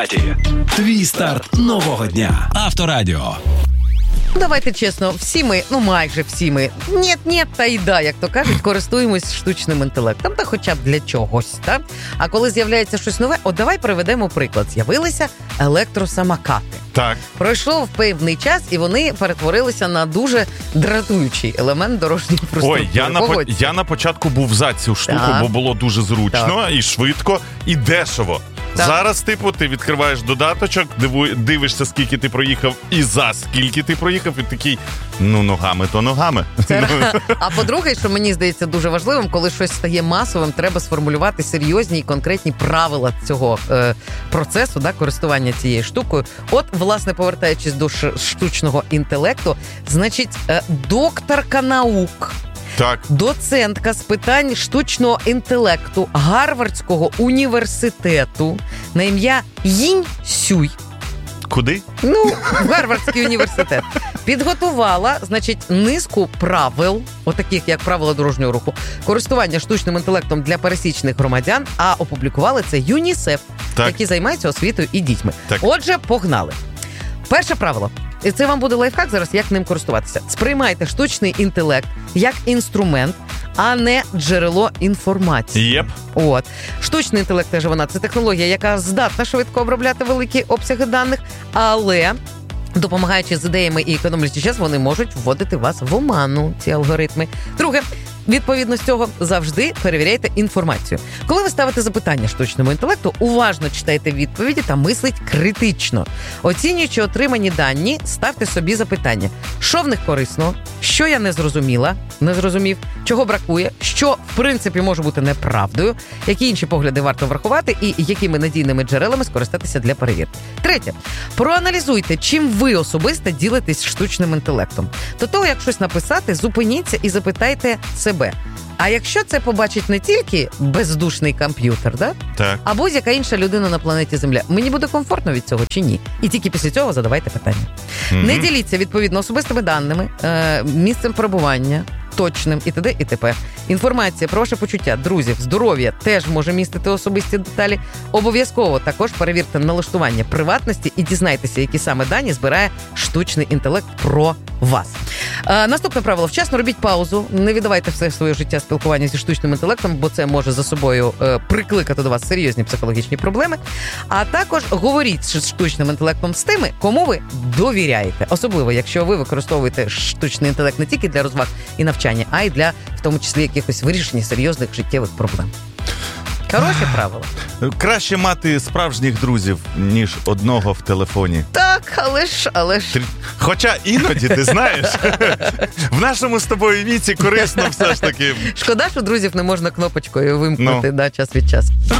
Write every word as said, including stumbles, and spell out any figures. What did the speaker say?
Твій старт нового дня. Авторадіо. Давайте чесно, всі ми, ну майже всі ми, ні-ні, та й да, як то кажуть, користуємось штучним інтелектом, та хоча б для чогось, так? А коли з'являється щось нове, от давай приведемо приклад. З'явилися електросамокати. Так. Пройшов певний час, і вони перетворилися на дуже дратуючий елемент дорожньої інфраструктури. Ой, я на, по, я на початку був за цю штуку, так. бо було дуже зручно, так. і швидко, і дешево. Так. Зараз, типу, ти відкриваєш додаточок, диву, дивишся, скільки ти проїхав, і за скільки ти проїхав, і такий, ну, ногами то ногами. Це... А по-друге, що мені здається дуже важливим, коли щось стає масовим, треба сформулювати серйозні і конкретні правила цього е, процесу, да, користування цією штукою. От, власне, повертаючись до штучного інтелекту, значить, е, докторка наук, так. доцентка з питань штучного інтелекту Гарвардського університету на ім'я Їнь Сюй. Куди? Ну, Гарвардський університет. Підготувала, значить, низку правил, отаких, як правила дорожнього руху, користування штучним інтелектом для пересічних громадян, а опублікували це ЮНІСЕФ, так. які займаються освітою і дітьми. Так. Отже, погнали. Перше правило. І це вам буде лайфхак зараз, як ним користуватися. Сприймайте штучний інтелект як інструмент, а не джерело інформації. Єп. От. Штучний інтелект, теж вона, це технологія, яка здатна швидко обробляти великі обсяги даних, але, допомагаючи з ідеями і економлячи час, вони можуть вводити вас в оману, ці алгоритми. Друге, відповідно з цього, завжди перевіряйте інформацію. Коли ви ставите запитання штучному інтелекту, уважно читайте відповіді та мисліть критично. Оцінюючи отримані дані, ставте собі запитання. Що в них корисного? Що я не зрозуміла, не зрозумів? Чого бракує? Що, в принципі, може бути неправдою? Які інші погляди варто врахувати? І якими надійними джерелами скористатися для перевірки? Третє. Проаналізуйте, чим ви особисто ділитесь штучним інтелектом. До того, як щось написати, зупиніться і запитайте себе. А якщо це побачить не тільки бездушний комп'ютер, да? Так. а будь-яка інша людина на планеті Земля, мені буде комфортно від цього чи ні? І тільки після цього задавайте питання. Mm-hmm. Не діліться, відповідно, особистими даними, е- місцем перебування, точним і т.д. і т.п. Інформація про ваше почуття, друзів, здоров'я теж може містити особисті деталі. Обов'язково також перевірте налаштування приватності і дізнайтеся, які саме дані збирає штучний інтелект про вас. Е, наступне правило. Вчасно робіть паузу. Не віддавайте все своє життя спілкування зі штучним інтелектом, бо це може за собою е, прикликати до вас серйозні психологічні проблеми. А також говоріть з штучним інтелектом з тими, кому ви довіряєте. Особливо, якщо ви використовуєте штучний інтелект не тільки для розваг і навчання, а й для, в тому числі, якихось вирішення серйозних життєвих проблем. Хороше правило. Краще мати справжніх друзів, ніж одного в телефоні. Так, але ж, але ж... Хоча іноді, ти знаєш, в нашому з тобою віці корисно все ж таки. Шкода, що друзів не можна кнопочкою вимкнути, ну. да, час від часу.